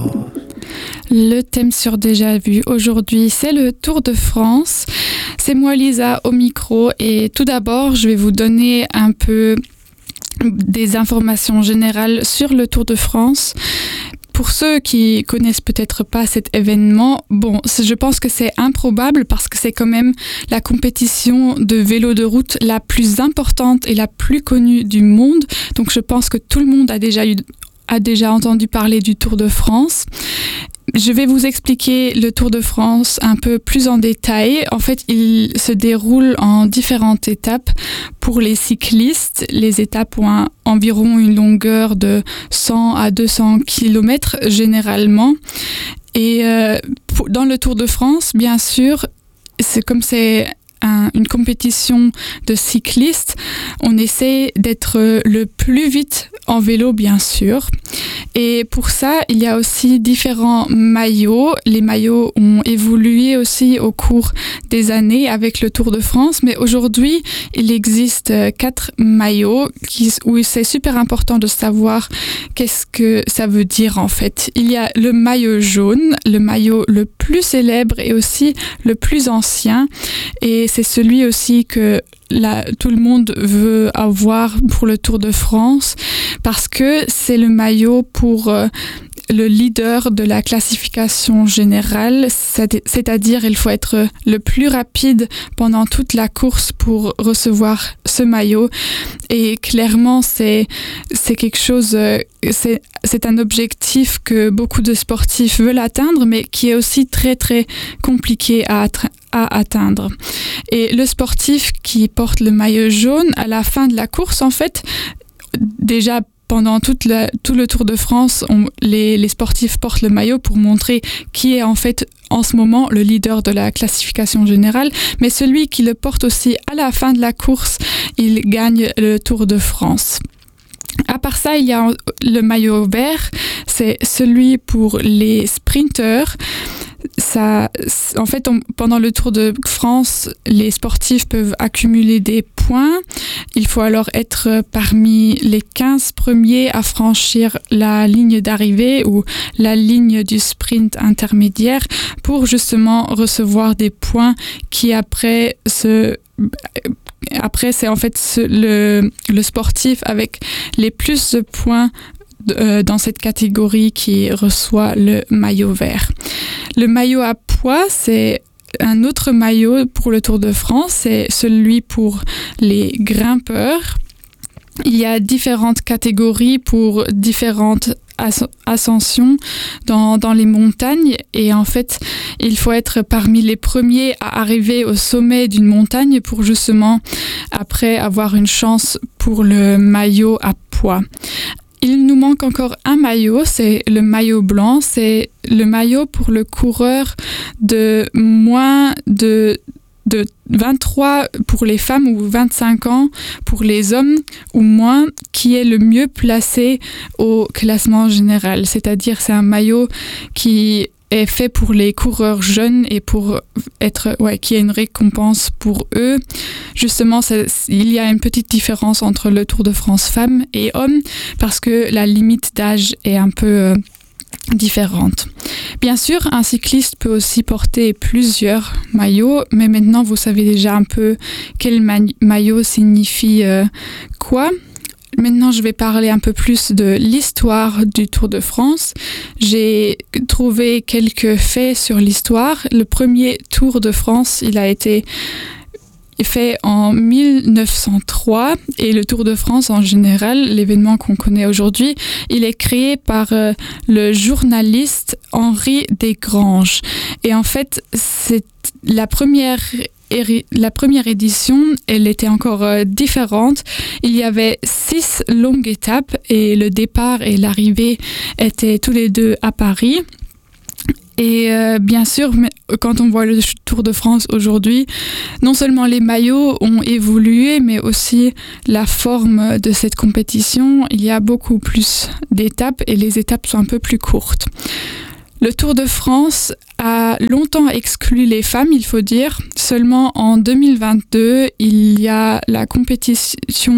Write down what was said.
Le thème sur Déjà Vu aujourd'hui, c'est le Tour de France. C'est moi Lisa au micro et tout d'abord, je vais vous donner un peu des informations générales sur le Tour de France. Pour ceux qui connaissent peut-être pas cet événement, je pense que c'est improbable parce que c'est quand même la compétition de vélo de route la plus importante et la plus connue du monde. Donc je pense que tout le monde a déjà entendu parler du Tour de France. Je vais vous expliquer le Tour de France un peu plus en détail. En fait, il se déroule en différentes étapes. Pour les cyclistes, les étapes ont environ une longueur de 100 à 200 km généralement. Et dans le Tour de France, bien sûr, c'est une compétition de cyclistes, on essaie d'être le plus vite en vélo, bien sûr. Et pour ça, il y a aussi différents maillots. Les maillots ont évolué aussi au cours des années avec le Tour de France, mais aujourd'hui, il existe 4 maillots où c'est super important de savoir qu'est-ce que ça veut dire en fait. Il y a le maillot jaune, le maillot le plus célèbre et aussi le plus ancien. Et c'est celui aussi que tout le monde veut avoir pour le Tour de France parce que c'est le maillot pour le leader de la classification générale, c'est-à-dire il faut être le plus rapide pendant toute la course pour recevoir ce maillot. Et clairement, c'est quelque chose, c'est un objectif que beaucoup de sportifs veulent atteindre, mais qui est aussi très très compliqué à atteindre. Et le sportif qui porte le maillot jaune, à la fin de la course, en fait, déjà pendant tout le Tour de France, les sportifs portent le maillot pour montrer qui est en fait en ce moment le leader de la classification générale. Mais celui qui le porte aussi à la fin de la course, il gagne le Tour de France. À part ça, il y a le maillot vert, c'est celui pour les sprinteurs. En fait, pendant le Tour de France, les sportifs peuvent accumuler des points. Il faut alors être parmi les 15 premiers à franchir la ligne d'arrivée ou la ligne du sprint intermédiaire pour justement recevoir des points qui après c'est en fait le sportif avec les plus de points dans cette catégorie qui reçoit le maillot vert. Le maillot à pois, c'est un autre maillot pour le Tour de France, c'est celui pour les grimpeurs. Il y a différentes catégories pour différentes ascensions dans les montagnes et en fait, il faut être parmi les premiers à arriver au sommet d'une montagne pour justement après avoir une chance pour le maillot à pois. Il nous manque encore un maillot, c'est le maillot blanc, c'est le maillot pour le coureur de moins de 23 pour les femmes ou 25 ans pour les hommes ou moins, qui est le mieux placé au classement général. C'est-à-dire c'est un maillot qui est fait pour les coureurs jeunes et pour qui a une récompense pour eux. Justement, il y a une petite différence entre le Tour de France femmes et hommes parce que la limite d'âge est un peu différente. Bien sûr, un cycliste peut aussi porter plusieurs maillots, mais maintenant vous savez déjà un peu quel maillot signifie quoi. Maintenant, je vais parler un peu plus de l'histoire du Tour de France. J'ai trouvé quelques faits sur l'histoire. Le premier Tour de France, il a été fait en 1903 et le Tour de France en général, l'événement qu'on connaît aujourd'hui, il est créé par le journaliste Henri Desgranges. Et en fait, c'est la première édition, elle était encore différente. Il y avait 6 longues étapes et le départ et l'arrivée étaient tous les deux à Paris. Et bien sûr, quand on voit le Tour de France aujourd'hui, non seulement les maillots ont évolué, mais aussi la forme de cette compétition. Il y a beaucoup plus d'étapes et les étapes sont un peu plus courtes. Le Tour de France a longtemps exclu les femmes, il faut dire. Seulement en 2022, il y a la compétition